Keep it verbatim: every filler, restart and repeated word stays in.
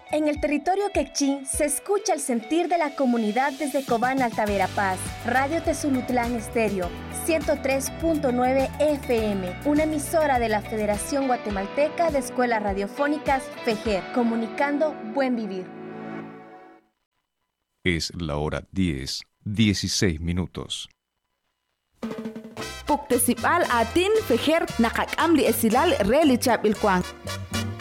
En el territorio quechí se escucha el sentir de la comunidad desde Cobán, Alta Verapaz. Radio Tezulutlán Estéreo, ciento tres punto nueve F M, una emisora de la Federación Guatemalteca de Escuelas Radiofónicas, FEGER, comunicando buen vivir. Es la hora diez, dieciséis minutos. Puktesipal atin FEGER nakakam li esilal reli chap ilkwang.